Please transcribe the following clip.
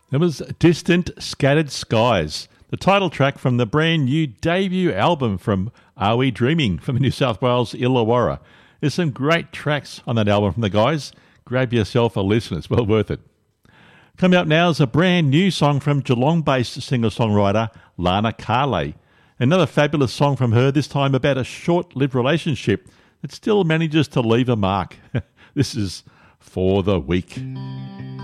There was Distant Scattered Skies, the title track from the brand new debut album from Are We Dreaming from New South Wales Illawarra. There's some great tracks on that album from the guys. Grab yourself a listen, it's well worth it. Coming up now is a brand new song from Geelong-based singer-songwriter Lana Carley. Another fabulous song from her, this time about a short-lived relationship that still manages to leave a mark. This is For the Weak.